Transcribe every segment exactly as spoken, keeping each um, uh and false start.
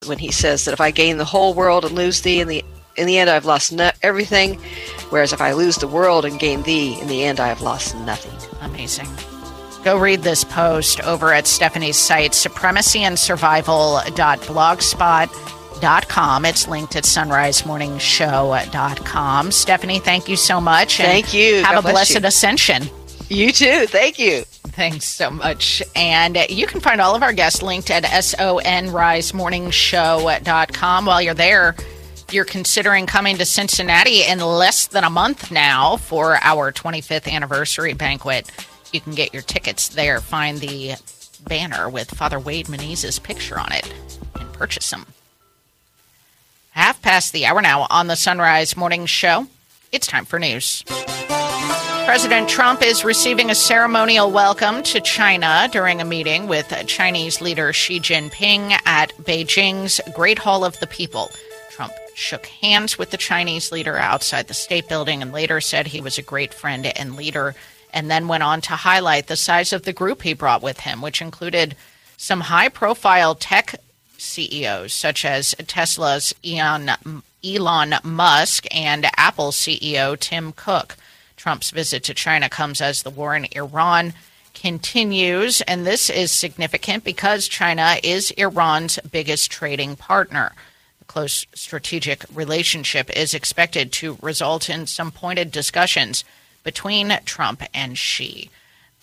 when he says that if I gain the whole world and lose thee, in the in the end I've lost no- everything, whereas if I lose the world and gain thee, in the end I have lost nothing. Amazing. Go read this post over at Stephanie's site, supremacy and survival dot blogspot dot com. It's linked at sunrise morning show dot com. Stephanie, thank you so much. And thank you. Have God a bless blessed you. ascension. You too. Thank you. Thanks so much. And you can find all of our guests linked at sonrise morning show dot com. While you're there, if you're considering coming to Cincinnati in less than a month now for our twenty-fifth anniversary banquet, you can get your tickets there. Find the banner with Father Wade Menezes' picture on it and purchase them. Half past the hour now on the Sunrise Morning Show. It's time for news. President Trump is receiving a ceremonial welcome to China during a meeting with Chinese leader Xi Jinping at Beijing's Great Hall of the People. Trump shook hands with the Chinese leader outside the State Building and later said he was a great friend and leader, and then went on to highlight the size of the group he brought with him, which included some high-profile tech C E Os, such as Tesla's Elon, Elon Musk and Apple C E O Tim Cook. Trump's visit to China comes as the war in Iran continues, and this is significant because China is Iran's biggest trading partner. The close strategic relationship is expected to result in some pointed discussions between Trump and Xi.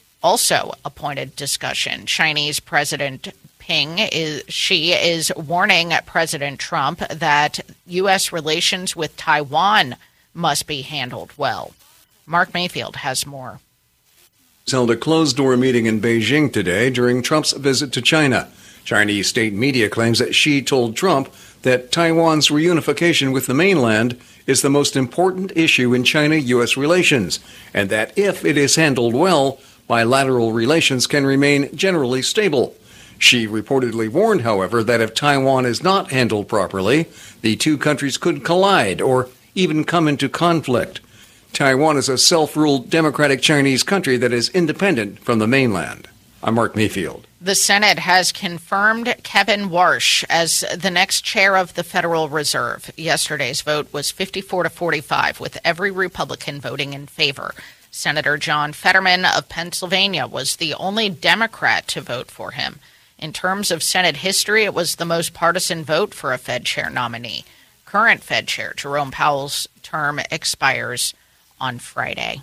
Also a pointed discussion. Chinese President Ping is Xi is warning President Trump that U S relations with Taiwan must be handled well. Mark Mayfield has more. Held a closed-door meeting in Beijing today during Trump's visit to China. Chinese state media claims that Xi told Trump that Taiwan's reunification with the mainland is the most important issue in China-U S relations, and that if it is handled well, bilateral relations can remain generally stable. Xi reportedly warned, however, that if Taiwan is not handled properly, the two countries could collide or even come into conflict. Taiwan is a self-ruled democratic Chinese country that is independent from the mainland. I'm Mark Mayfield. The Senate has confirmed Kevin Warsh as the next chair of the Federal Reserve. Yesterday's vote was fifty-four to forty-five, with every Republican voting in favor. Senator John Fetterman of Pennsylvania was the only Democrat to vote for him. In terms of Senate history, it was the most partisan vote for a Fed chair nominee. Current Fed chair Jerome Powell's term expires on Friday.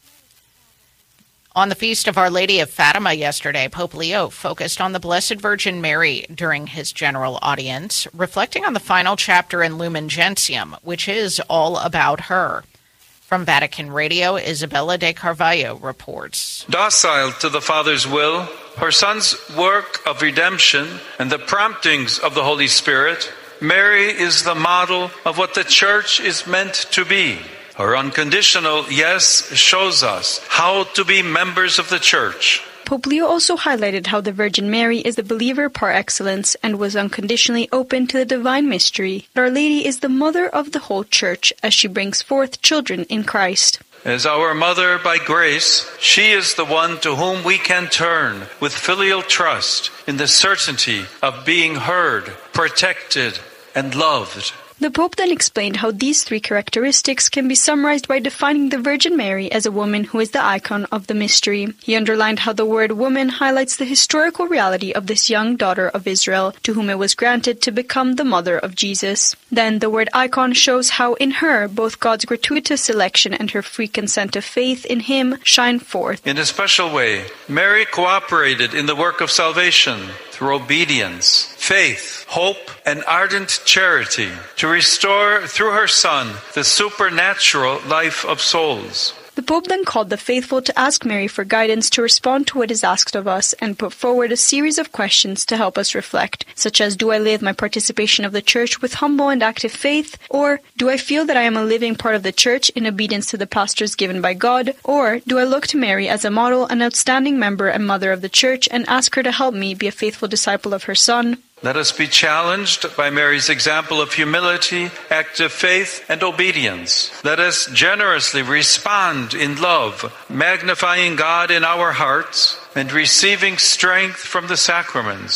On the Feast of Our Lady of Fatima yesterday, Pope Leo focused on the Blessed Virgin Mary during his general audience, reflecting on the final chapter in Lumen Gentium, which is all about her. From Vatican Radio, Isabella de Carvalho reports. Docile to the Father's will, her Son's work of redemption, and the promptings of the Holy Spirit, Mary is the model of what the Church is meant to be. Her unconditional yes shows us how to be members of the Church. Pope Leo also highlighted how the Virgin Mary is the believer par excellence and was unconditionally open to the divine mystery. Our Lady is the mother of the whole Church as she brings forth children in Christ. As our mother by grace, she is the one to whom we can turn with filial trust in the certainty of being heard, protected, and loved. The Pope then explained how these three characteristics can be summarized by defining the Virgin Mary as a woman who is the icon of the mystery. He underlined how the word woman highlights the historical reality of this young daughter of Israel, to whom it was granted to become the mother of Jesus. Then the word icon shows how in her both God's gratuitous election and her free consent of faith in him shine forth. In a special way, Mary cooperated in the work of salvation through obedience, faith, hope, and ardent charity to restore through her Son the supernatural life of souls. The Pope then called the faithful to ask Mary for guidance to respond to what is asked of us and put forward a series of questions to help us reflect, such as, do I live my participation of the Church with humble and active faith? Or, do I feel that I am a living part of the Church in obedience to the pastors given by God? Or, do I look to Mary as a model, an outstanding member and mother of the Church, and ask her to help me be a faithful disciple of her Son? Let us be challenged by Mary's example of humility, active faith, and obedience. Let us generously respond in love, magnifying God in our hearts and receiving strength from the sacraments.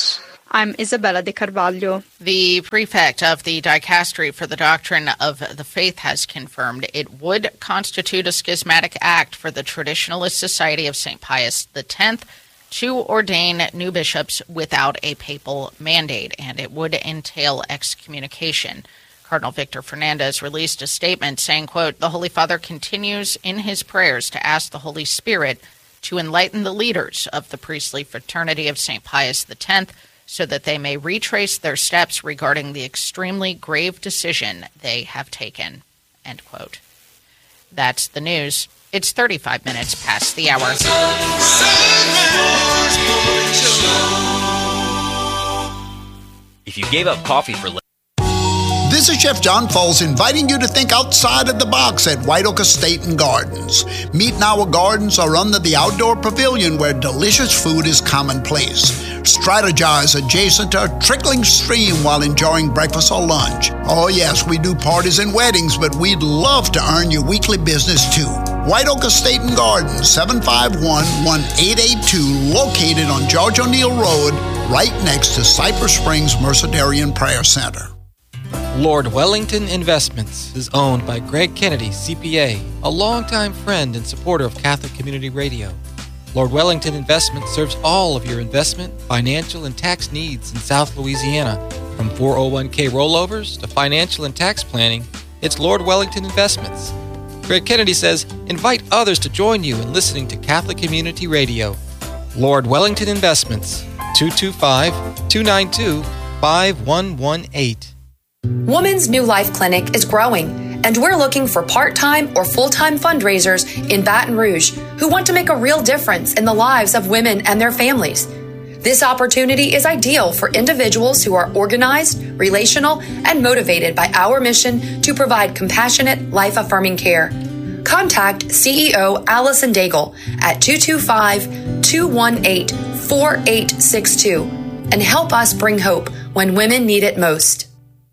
I'm Isabella De Carvalho. The prefect of the Dicastery for the Doctrine of the Faith has confirmed it would constitute a schismatic act for the Traditionalist Society of Saint Pius X to ordain new bishops without a papal mandate, and it would entail excommunication. Cardinal Victor Fernandez released a statement saying, quote, "The Holy Father continues in his prayers to ask the Holy Spirit to enlighten the leaders of the priestly fraternity of Saint Pius X so that they may retrace their steps regarding the extremely grave decision they have taken," end quote. That's the news. It's thirty-five minutes past the hour. If you gave up coffee for This is Chef John Foles inviting you to think outside of the box at White Oak Estate and Gardens. Meet and Our Gardens are under the outdoor pavilion where delicious food is commonplace. Strategize adjacent to a trickling stream while enjoying breakfast or lunch. Oh yes, we do parties and weddings, but we'd love to earn your weekly business too. White Oak Estate and Gardens, seven five one, one eight eight two, located on George O'Neill Road, right next to Cypress Springs Mercedarian Prayer Center. Lord Wellington Investments is owned by Greg Kennedy, C P A, a longtime friend and supporter of Catholic Community Radio. Lord Wellington Investments serves all of your investment, financial, and tax needs in South Louisiana. From four oh one k rollovers to financial and tax planning, it's Lord Wellington Investments. Greg Kennedy says, invite others to join you in listening to Catholic Community Radio. Lord Wellington Investments, two two five, two nine two, five one one eight. Woman's New Life Clinic is growing, and we're looking for part-time or full-time fundraisers in Baton Rouge who want to make a real difference in the lives of women and their families. This opportunity is ideal for individuals who are organized, relational, and motivated by our mission to provide compassionate, life-affirming care. Contact C E O Allison Daigle at two two five, two one eight, four eight six two and help us bring hope when women need it most.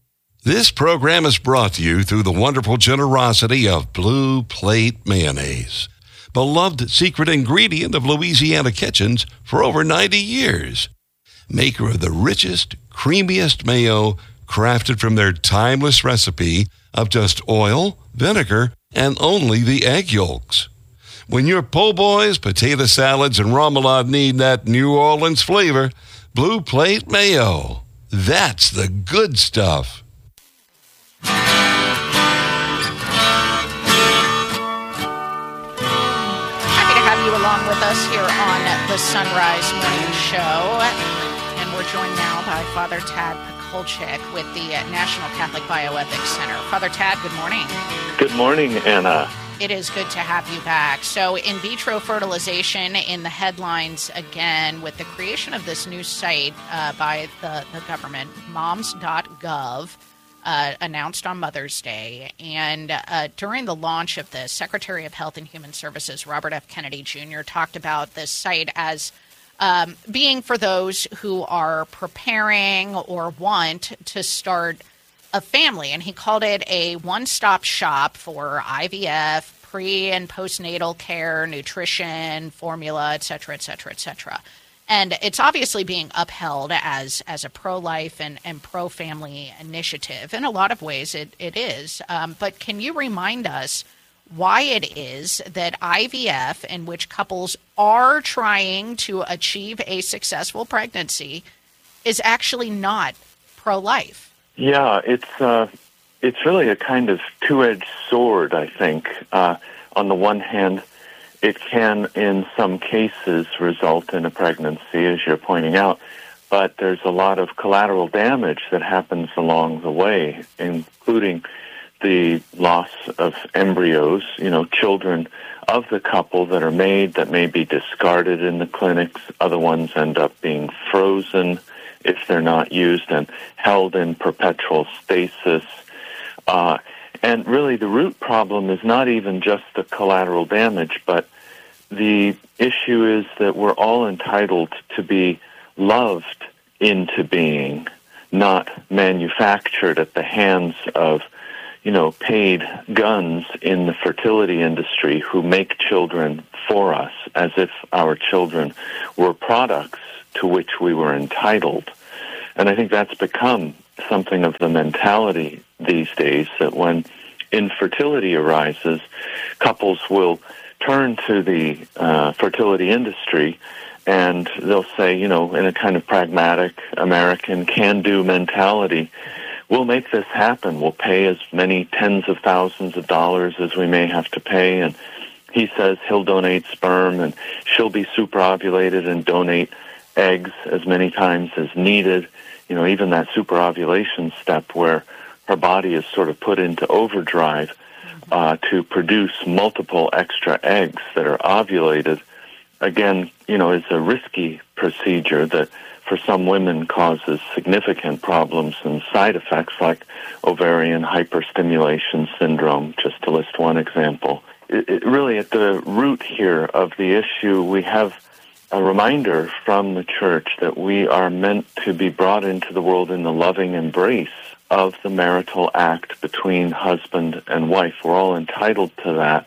This program is brought to you through the wonderful generosity of Blue Plate Mayonnaise, beloved secret ingredient of Louisiana kitchens for over ninety years. Maker of the richest, creamiest mayo, crafted from their timeless recipe of just oil, vinegar, and only the egg yolks. When your po' boys, potato salads, and remoulade need that New Orleans flavor, Blue Plate Mayo. That's the good stuff. Happy to have you along with us here on the Sunrise Morning Show. And we're joined now by Father Tad Pakulchik with the National Catholic Bioethics Center. Father Tad, good morning. Good morning, Anna. It is good to have you back. So in vitro fertilization in the headlines again with the creation of this new site uh, by the, the government, moms dot gov. Uh, announced on Mother's Day. And uh, during the launch of this, Secretary of Health and Human Services Robert F. Kennedy Junior talked about this site as um, being for those who are preparing or want to start a family. And he called it a one-stop shop for I V F, pre- and postnatal care, nutrition, formula, et cetera, et cetera, et cetera. And it's obviously being upheld as as a pro-life and, and pro-family initiative. In a lot of ways, it, it is. Um, but can you remind us why it is that I V F, in which couples are trying to achieve a successful pregnancy, is actually not pro-life? Yeah, it's uh, it's really a kind of two-edged sword, I think. Uh, on the one hand, it can, in some cases, result in a pregnancy, as you're pointing out, but there's a lot of collateral damage that happens along the way, including the loss of embryos, you know, children of the couple that are made that may be discarded in the clinics. Other ones end up being frozen if they're not used and held in perpetual stasis. Uh, And really, the root problem is not even just the collateral damage, but the issue is that we're all entitled to be loved into being, not manufactured at the hands of, you know, paid guns in the fertility industry who make children for us as if our children were products to which we were entitled. And I think that's become something of the mentality these days, that when infertility arises, couples will turn to the uh, fertility industry and they'll say, you know, in a kind of pragmatic American can-do mentality, we'll make this happen. We'll pay as many tens of thousands of dollars as we may have to pay. And he says he'll donate sperm and she'll be superovulated and donate eggs as many times as needed. You know, even that superovulation step where her body is sort of put into overdrive uh, to produce multiple extra eggs that are ovulated, again, you know, is a risky procedure that for some women causes significant problems and side effects like ovarian hyperstimulation syndrome, just to list one example. It, it really, at the root here of the issue, we have a reminder from the church that we are meant to be brought into the world in the loving embrace of the marital act between husband and wife. We're all entitled to that,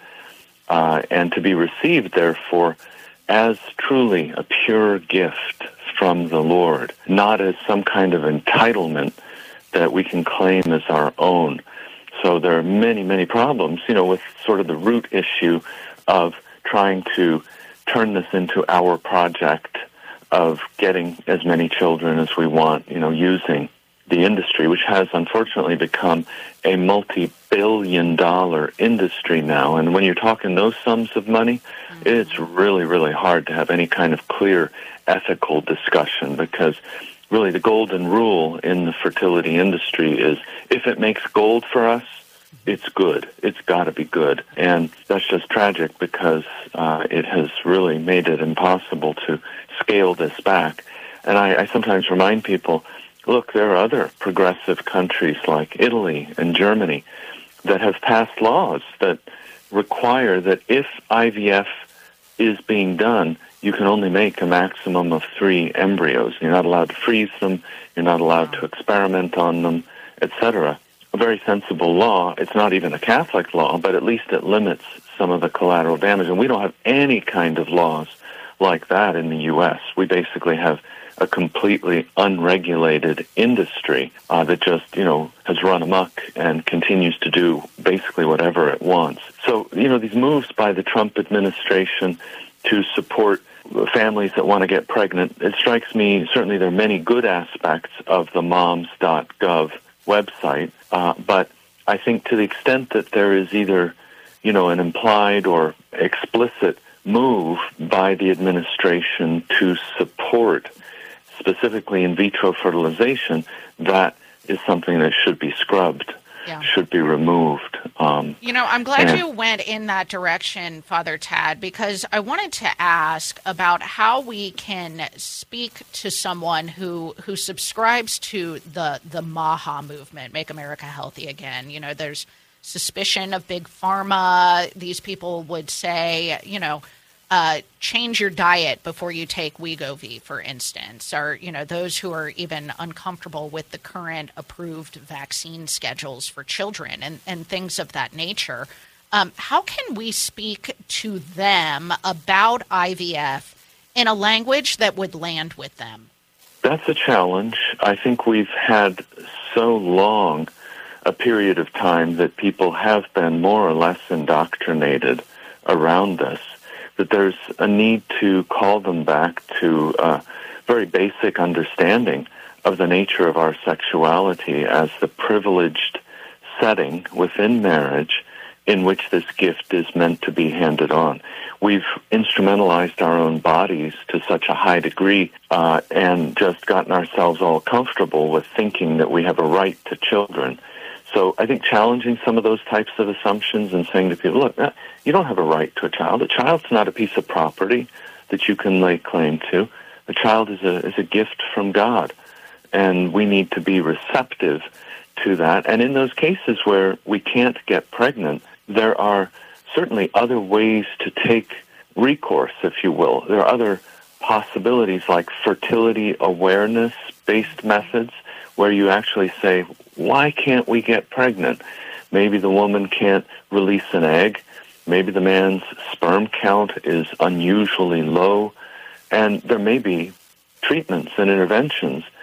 uh, and to be received, therefore, as truly a pure gift from the Lord, not as some kind of entitlement that we can claim as our own. So there are many, many problems, you know, with sort of the root issue of trying to turn this into our project of getting as many children as we want, you know, using the industry, which has unfortunately become a multi-billion dollar industry now. And when you're talking those sums of money, mm-hmm. it's really, really hard to have any kind of clear ethical discussion, because really the golden rule in the fertility industry is if it makes gold for us, it's good. It's got to be good. And that's just tragic, because uh, it has really made it impossible to scale this back. And I, I sometimes remind people, look, there are other progressive countries like Italy and Germany that have passed laws that require that if I V F is being done, you can only make a maximum of three embryos. You're not allowed to freeze them. You're not allowed to experiment on them, et cetera. A very sensible law. It's not even a Catholic law, but at least it limits some of the collateral damage. And we don't have any kind of laws like that in the U S. We basically have a completely unregulated industry uh, that just, you know, has run amok and continues to do basically whatever it wants. So, you know, these moves by the Trump administration to support families that want to get pregnant, it strikes me, certainly there are many good aspects of the moms dot gov website, uh, but I think to the extent that there is either, you know, an implied or explicit move by the administration to support specifically in vitro fertilization, that is something that should be scrubbed, yeah. should be removed. Um, you know, I'm glad and, you went in that direction, Father Tad, because I wanted to ask about how we can speak to someone who who subscribes to the the MAHA movement, Make America Healthy Again. You know, there's suspicion of big pharma. These people would say, you know, Uh, change your diet before you take Wegovy, for instance, or, you know, those who are even uncomfortable with the current approved vaccine schedules for children and, and things of that nature. Um, how can we speak to them about I V F in a language that would land with them? That's a challenge. I think we've had so long a period of time that people have been more or less indoctrinated around this, that there's a need to call them back to a very basic understanding of the nature of our sexuality as the privileged setting within marriage in which this gift is meant to be handed on. We've instrumentalized our own bodies to such a high degree uh, and just gotten ourselves all comfortable with thinking that we have a right to children. So I think challenging some of those types of assumptions and saying to people, look, you don't have a right to a child. A child's not a piece of property that you can lay claim to. A child is a is a gift from God, and we need to be receptive to that. And in those cases where we can't get pregnant, there are certainly other ways to take recourse, if you will. There are other possibilities like fertility awareness-based methods where you actually say, why can't we get pregnant? Maybe the woman can't release an egg. Maybe the man's sperm count is unusually low. And there may be treatments and interventions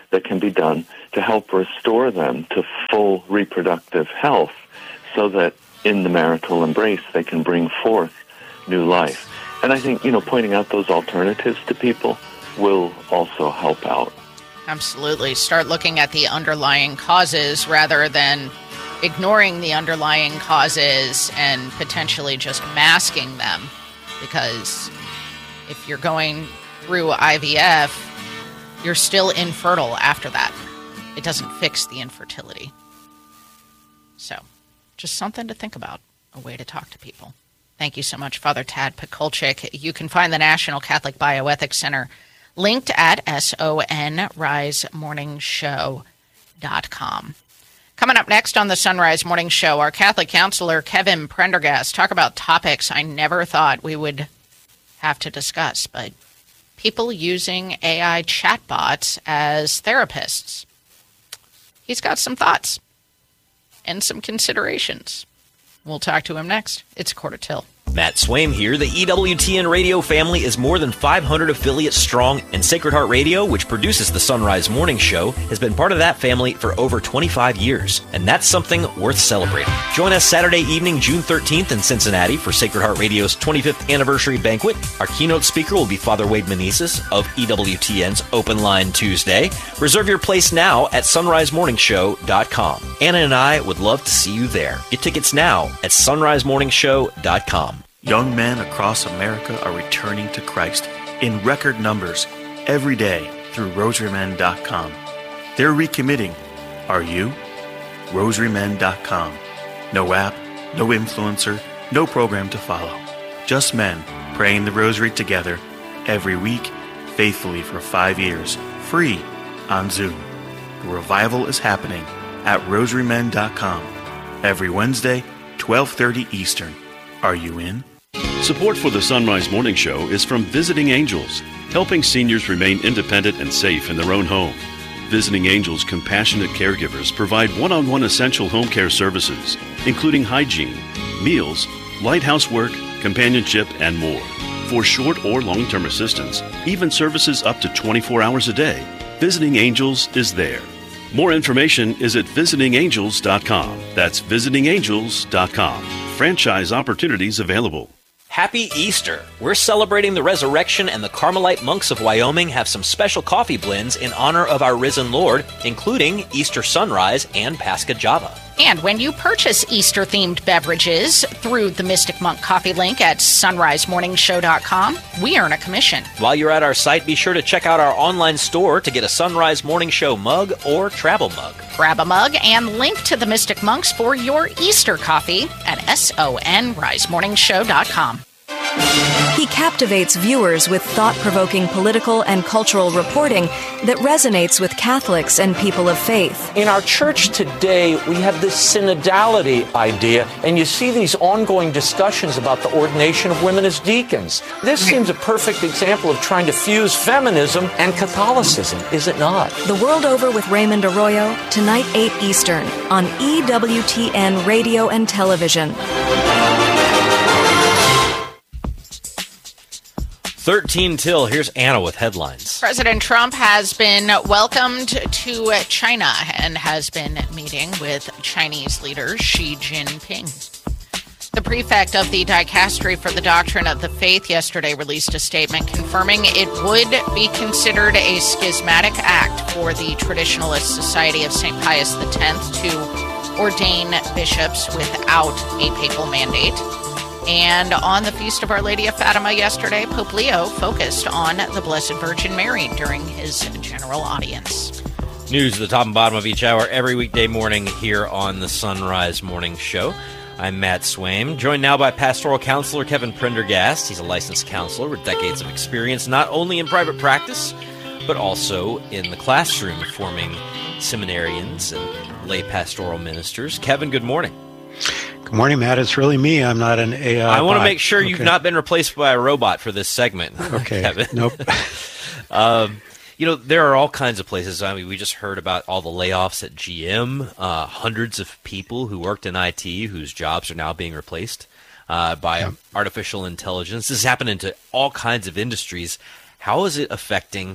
that can be done to help restore them to full reproductive health so that in the marital embrace they can bring forth new life. And I think, you know, pointing out those alternatives to people will also help out. Absolutely. Start looking at the underlying causes rather than ignoring the underlying causes and potentially just masking them. Because if you're going through I V F, you're still infertile after that. It doesn't fix the infertility. So, just something to think about, a way to talk to people. Thank you so much, Father Tad Pakulchik. You can find the National Catholic Bioethics Center linked at son rise morning show dot com. Coming up next on the Sunrise Morning Show, our Catholic counselor, Kevin Prendergast, talk about topics I never thought we would have to discuss, but people using A I chatbots as therapists. He's got some thoughts and some considerations. We'll talk to him next. It's Quarter Till. Matt Swaim here. The E W T N radio family is more than five hundred affiliates strong, and Sacred Heart Radio, which produces the Sunrise Morning Show, has been part of that family for over twenty-five years, and that's something worth celebrating. Join us Saturday evening, June thirteenth in Cincinnati for Sacred Heart Radio's twenty-fifth anniversary banquet. Our keynote speaker will be Father Wade Meneses of E W T N's Open Line Tuesday. Reserve your place now at sunrise morning show dot com. Anna and I would love to see you there. Get tickets now at sunrise morning show dot com. Young men across America are returning to Christ in record numbers every day through rosary men dot com. They're recommitting. Are you? rosary men dot com. No app, no influencer, no program to follow. Just men praying the rosary together every week, faithfully for five years, free on Zoom. The revival is happening at rosary men dot com every Wednesday, twelve thirty Eastern. Are you in? Support for the Sunrise Morning Show is from Visiting Angels, helping seniors remain independent and safe in their own home. Visiting Angels compassionate caregivers provide one-on-one essential home care services, including hygiene, meals, light housework, companionship, and more. For short or long-term assistance, even services up to twenty-four hours a day, Visiting Angels is there. More information is at visiting angels dot com. That's visiting angels dot com. Franchise opportunities available. Happy Easter! We're celebrating the resurrection, and the Carmelite monks of Wyoming have some special coffee blends in honor of our risen Lord, including Easter Sunrise and Pascha Java. And when you purchase Easter-themed beverages through the Mystic Monk coffee link at sunrise morning show dot com, we earn a commission. While you're at our site, be sure to check out our online store to get a Sunrise Morning Show mug or travel mug. Grab a mug and link to the Mystic Monks for your Easter coffee at sunrise morning show dot com. He captivates viewers with thought-provoking political and cultural reporting that resonates with Catholics and people of faith. In our church today, we have this synodality idea, and you see these ongoing discussions about the ordination of women as deacons. This seems a perfect example of trying to fuse feminism and Catholicism, is it not? The World Over with Raymond Arroyo, tonight eight Eastern, on E W T N Radio and Television. thirteen till, here's Anna with headlines. President Trump has been welcomed to China and has been meeting with Chinese leader Xi Jinping. The prefect of the Dicastery for the Doctrine of the Faith yesterday released a statement confirming it would be considered a schismatic act for the Traditionalist Society of Saint Pius X to ordain bishops without a papal mandate. And on the Feast of Our Lady of Fatima yesterday, Pope Leo focused on the Blessed Virgin Mary during his general audience. News at the top and bottom of each hour every weekday morning here on the Sunrise Morning Show. I'm Matt Swaim, joined now by pastoral counselor Kevin Prendergast. He's a licensed counselor with decades of experience, not only in private practice, but also in the classroom, forming seminarians and lay pastoral ministers. Kevin, good morning. Good morning, Matt. It's really me. I'm not an A I I want bot. to make sure okay. you've not been replaced by a robot for this segment. Okay. Kevin. Nope. um, you know, there are all kinds of places. I mean, we just heard about all the layoffs at G M, uh, hundreds of people who worked in I T whose jobs are now being replaced uh, by yeah. artificial intelligence. This is happening to all kinds of industries. How is it affecting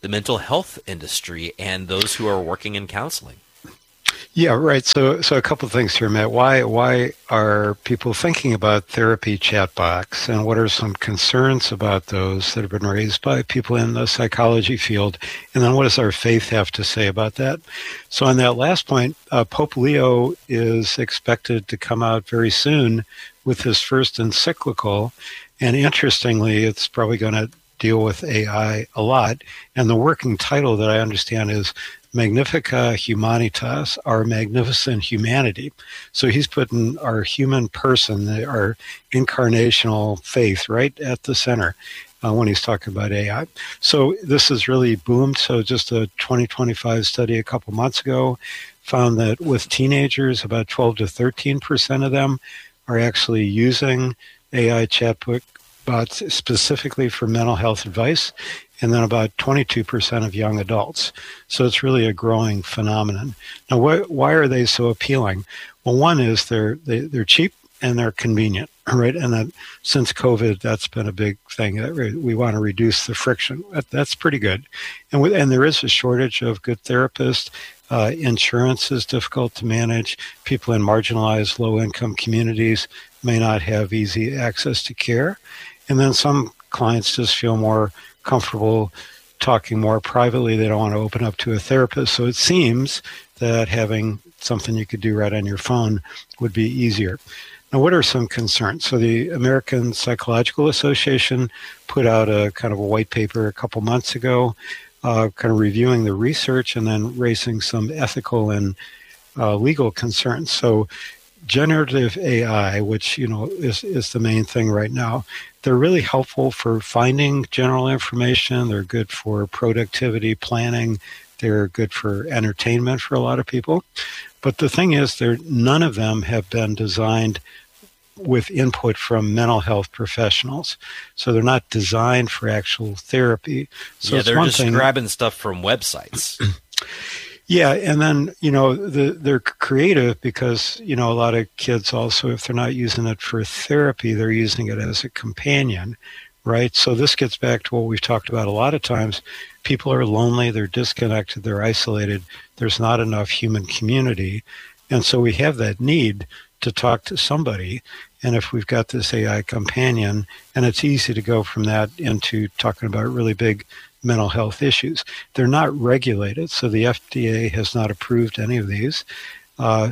the mental health industry and those who are working in counseling? Yeah, right. So, so a couple of things here, Matt. Why, why are people thinking about therapy chatbots, and what are some concerns about those that have been raised by people in the psychology field? And then what does our faith have to say about that? So on that last point, uh, Pope Leo is expected to come out very soon with his first encyclical. And interestingly, it's probably going to deal with A I a lot. And the working title that I understand is Magnifica Humanitas, our magnificent humanity. So he's putting our human person, our incarnational faith, right at the center uh, when he's talking about A I. So this has really boomed. So just a twenty twenty-five study a couple months ago found that with teenagers, about twelve to thirteen percent of them are actually using A I chatbots specifically for mental health advice, and then about twenty-two percent of young adults. So it's really a growing phenomenon. Now, wh- why are they so appealing? Well, one is they're they, they're cheap and they're convenient, right? And that, since COVID, that's been a big thing. We want to reduce the friction. That, that's pretty good. And with, and there is a shortage of good therapists. Uh, insurance is difficult to manage. People in marginalized, low-income communities may not have easy access to care. And then some clients just feel more comfortable talking more privately. They don't want to open up to a therapist. So it seems that having something you could do right on your phone would be easier. Now, what are some concerns? So the American Psychological Association put out a kind of a white paper a couple months ago, uh, kind of reviewing the research and then raising some ethical and uh, legal concerns. So generative A I, which, you know, is, is the main thing right now, they're really helpful for finding general information. They're good for productivity planning. They're good for entertainment for a lot of people. But the thing is, they're, none of them have been designed with input from mental health professionals. So they're not designed for actual therapy. So yeah, it's they're one just thing, grabbing stuff from websites. Yeah, and then, you know, the, they're creative because, you know, a lot of kids also, if they're not using it for therapy, they're using it as a companion, right? So this gets back to what we've talked about a lot of times. People are lonely, they're disconnected, they're isolated, there's not enough human community. And so we have that need to talk to somebody. And if we've got this A I companion, and it's easy to go from that into talking about really big mental health issues. They're not regulated, so the F D A has not approved any of these. Uh,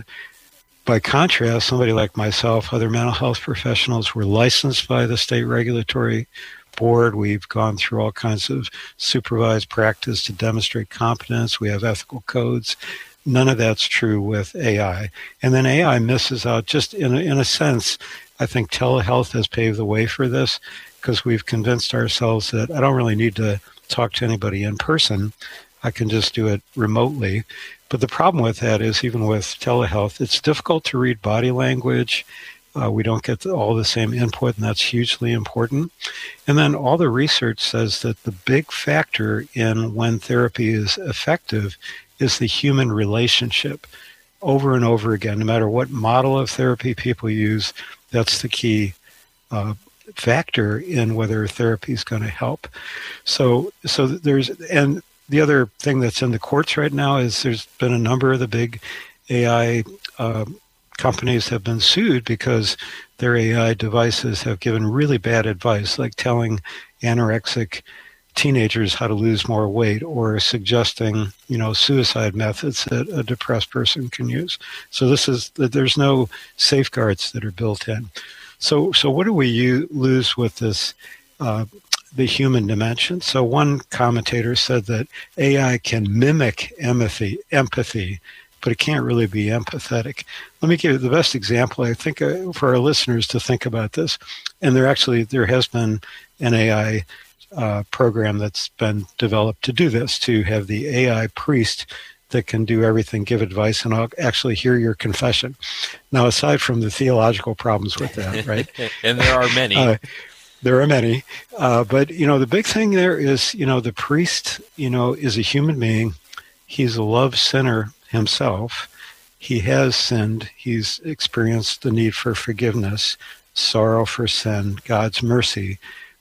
by contrast, somebody like myself, other mental health professionals, were licensed by the state regulatory board. We've gone through all kinds of supervised practice to demonstrate competence. We have ethical codes. None of that's true with A I. And then A I misses out just in a, in a sense. I think telehealth has paved the way for this because we've convinced ourselves that I don't really need to talk to anybody in person. I can just do it remotely. But the problem with that is, even with telehealth, it's difficult to read body language. Uh, we don't get all the same input, and that's hugely important. And then all the research says that the big factor in when therapy is effective is the human relationship. Over and over again, no matter what model of therapy people use, that's the key uh, factor in whether therapy is going to help. So, so there's, and the other thing that's in the courts right now is there's been a number of the big A I uh, companies have been sued because their A I devices have given really bad advice, like telling anorexic teenagers how to lose more weight or suggesting, you know, suicide methods that a depressed person can use. So this is, there's no safeguards that are built in. So, so what do we use, lose with this, uh, the human dimension? So one commentator said that A I can mimic empathy, empathy, but it can't really be empathetic. Let me give you the best example, I think, uh, for our listeners to think about this. And there actually, there has been an A I uh, program that's been developed to do this, to have the A I priest that can do everything, give advice, and I'll actually hear your confession. Now, aside from the theological problems with that, right? And there are many. Uh, there are many. Uh, but, you know, the big thing there is, you know, the priest, you know, is a human being. He's a love sinner himself. He has sinned. He's experienced the need for forgiveness, sorrow for sin, God's mercy.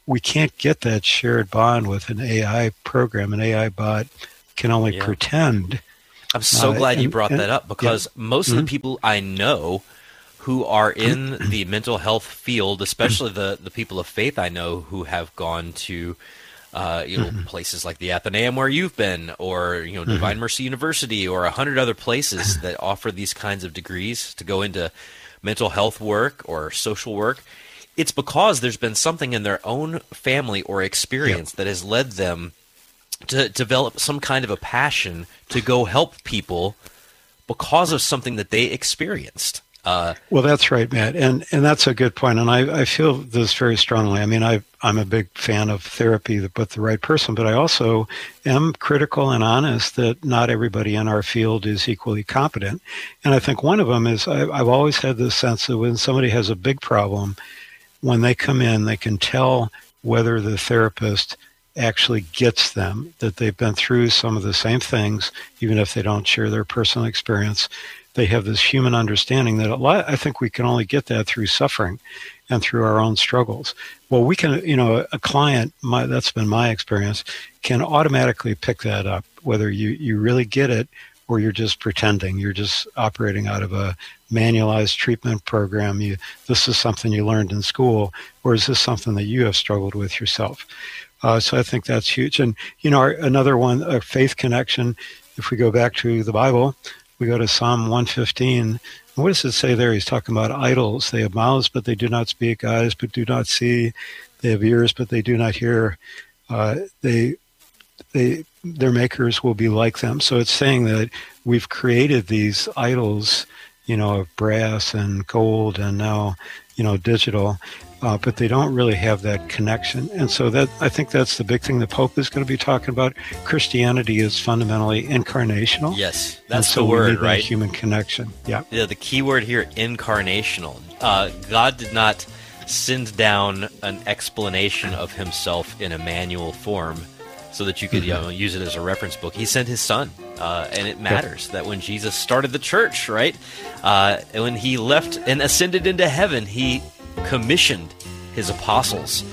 we can't get that shared bond with an A I program. An A I bot can only Yeah. pretend. I'm so Uh, glad you and- brought and- that up, because yeah. most of Mhm. the people I know who are in the mental health field, especially the, the people of faith I know who have gone to uh, you know Mhm. places like the Athenaeum where you've been, or you know Divine Mhm. Mercy University, or a hundred other places that offer these kinds of degrees to go into mental health work or social work. It's because there's been something in their own family or experience that has led them to develop some kind of a passion to go help people because of something that they experienced. Uh, Well, that's right, Matt, and and that's a good point. And I, I feel this very strongly. I mean, I I'm a big fan of therapy with the right person, but I also am critical and honest that not everybody in our field is equally competent. And I think one of them is I, I've always had this sense that when somebody has a big problem, when they come in, they can tell whether the therapist actually gets them, that they've been through some of the same things, even if they don't share their personal experience. They have this human understanding that a lot, I think we can only get that through suffering and through our own struggles. Well, we can, you know, a client, my, that's been my experience, can automatically pick that up, whether you, you really get it or you're just pretending. You're just operating out of a manualized treatment program. You, this is something you learned in school, or is this something that you have struggled with yourself? Uh, so I think that's huge. And, you know, our, another one, a faith connection, if we go back to the Bible, we go to Psalm one fifteen. What does it say there? He's talking about idols. They have mouths, but they do not speak, eyes, but do not see. They have ears, but they do not hear. Uh, they, they, their makers will be like them. So it's saying that we've created these idols, you know, of brass and gold and now, you know, digital. Uh, but they don't really have that connection. And so that I think that's the big thing the Pope is going to be talking about. Christianity is fundamentally incarnational. yes, And that's so the we word, need that right? human connection. Yeah. Yeah, the key word here, incarnational. Uh, God did not send down an explanation of himself in a manual form so that you could you know, use it as a reference book. He sent his son, uh, and it matters that when Jesus started the church, right, uh, and when he left and ascended into heaven, he commissioned his apostles.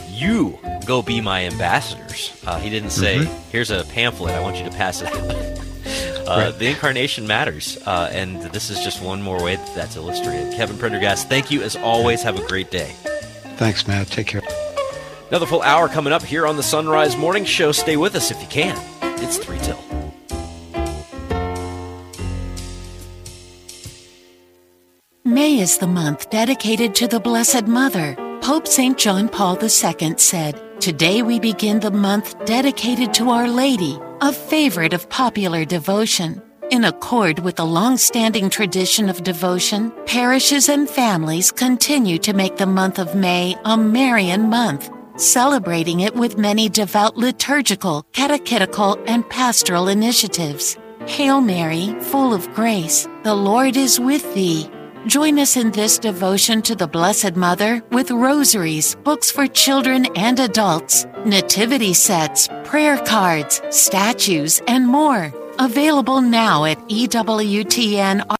You go be my ambassadors. Uh, he didn't say, Mhm. here's a pamphlet, I want you to pass it out. Uh, Right. The incarnation matters, uh, and this is just one more way that that's illustrated. Kevin Prendergast, thank you as always. Have a great day. Thanks, Matt. Take care. Another full hour coming up here on the Sunrise Morning Show. Stay with us if you can. It's three till. May is the month dedicated to the Blessed Mother. Pope Saint John Paul the Second said, "Today we begin the month dedicated to Our Lady, a favorite of popular devotion." In accord with the long-standing tradition of devotion, parishes and families continue to make the month of May a Marian month, celebrating it with many devout liturgical, catechetical, and pastoral initiatives. Hail Mary, full of grace, the Lord is with thee. Join us in this devotion to the Blessed Mother with rosaries, books for children and adults, nativity sets, prayer cards, statues, and more. Available now at E W T N